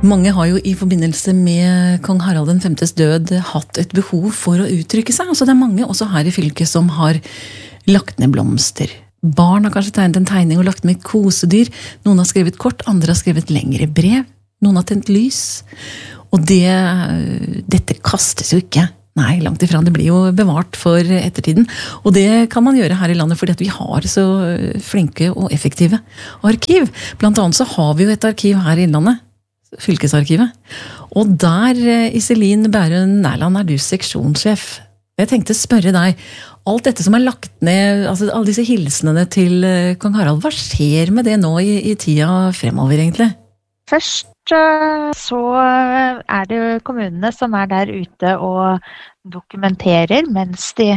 Mange har jo i forbindelse med kong Harald den femtes død hatt et behov for å uttrykke seg. Altså det er mange også her i fylket som har lagt ned blomster. Barn har kanskje tegnet en tegning og lagt med kosedyr. Noen har skrevet kort, andre har skrevet lengre brev. Noen har tent lys. Og dette kastes jo ikke. Nei, langt ifra. Det blir jo bevart for ettertiden. Og det kan man gjøre her i landet fordi at vi har så flinke og effektive arkiv. Blant annet så har vi jo et arkiv her i landet. Fylkesarkivet. Og der, Iselin Bærøe Nærland, du seksjonssjef. Jeg tenkte å spørre deg, alt dette som er lagt ned, altså alle disse hilsenene til kong Harald, hva skjer med det nå i tida fremover egentlig? Først så er det kommunene som er der ute og dokumenterer mens de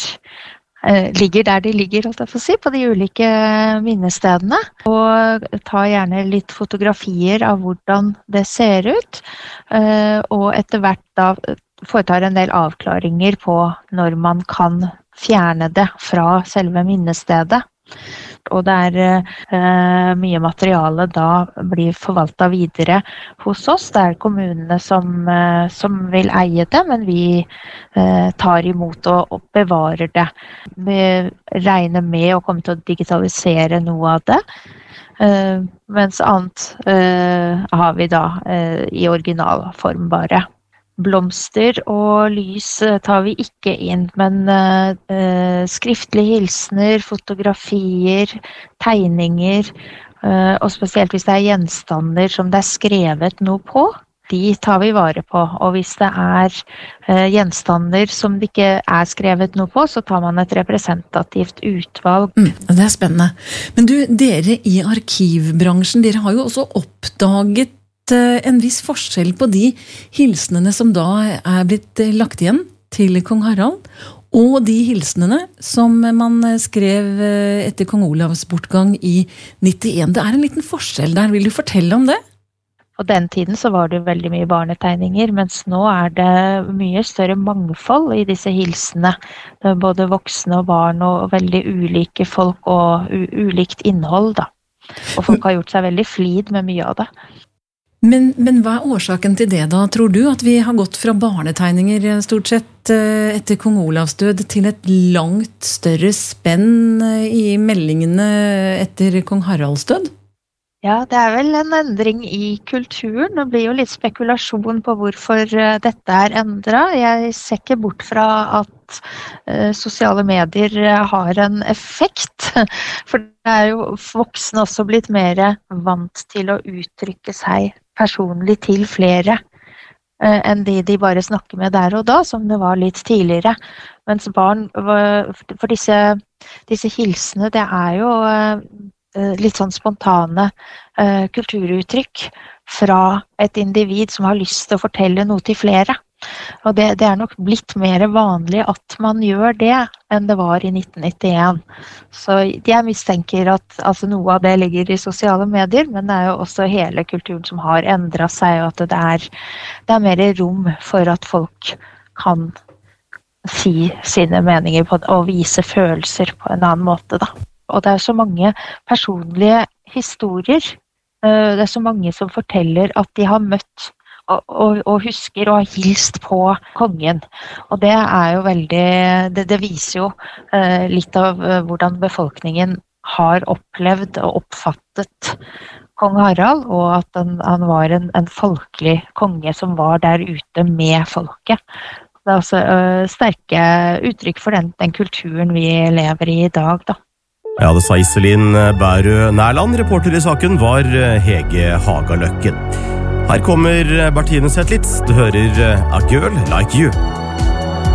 ligger der de ligger, holdt jeg på å si, på de ulike minnestedene. Og tar gjerne litt fotografier av hvordan det ser ut. Og etter hvert da foretar en del avklaringer på når man kan fjerne det fra selve minnestedet. Og det mye materiale da blir forvaltet videre hos oss. Det kommunene som vil eie det, men vi tar imot og bevarer det. Vi regner med å komme til å digitalisere noe av det, mens annet har vi da i originalform bare. Blomster og lys tar vi ikke inn, men skriftlige hilsener, fotografier, tegninger, og spesielt hvis det gjenstander som det skrevet noe på, de tar vi vare på. Og hvis det gjenstander som det ikke skrevet noe på, så tar man et representativt utvalg. Det spennende. Men dere i arkivbransjen, dere har jo også oppdaget en viss forskjell på de hilsenene som da blitt lagt igjen til kong Harald, og de hilsenene som man skrev etter kong Olavs bortgang i 91. Det en liten forskjell der. Vil du fortelle om det? På den tiden så var det veldig mye barnetegninger, mens nå det mye større mangfold i disse hilsene. Det både voksne og barn og veldig ulike folk og ulikt innhold da. Og folk har gjort seg veldig flid med mye av det. Men hva årsaken til det da, tror du? At vi har gått fra barnetegninger stort sett etter kong Olavs død til et langt større spenn i meldingene etter kong Haralds død? Ja, det vel en endring i kulturen. Det blir jo litt spekulasjon på hvorfor dette endret. Jeg ser ikke bort fra at sosiale medier har en effekt. For det jo voksne også blitt mer vant til å uttrykke seg personlig til flere enn de bare snakker med der og da, som det var litt tidligere. Mens barn, for disse hilsene, det jo litt sånn spontane kulturuttrykk fra et individ som har lyst til å fortelle noe til flere. Og det nok blitt mer vanlig at man gjør det enn det var i 1991. Så jeg mistenker at altså noe av det ligger i sosiale medier, men det jo også hele kulturen som har endret seg, og at det mer rom for at folk kan si sine meninger på, og vise følelser på en annen måte da. Og det så mange personlige historier. Det så mange som forteller at de har møtt og husker og har hilst på kongen. Og det jo veldig, det viser jo litt av hvordan befolkningen har opplevd og oppfattet kong Harald, og at han var en folkelig konge som var der ute med folket. Det også sterke uttrykk for den kulturen vi lever i dag da. Ja, det sa Iselin Bærøe Nærland. Reporter i saken var Hege Hagaløkken. Her kommer Bertine Zetlitz. Du hører A Girl Like You.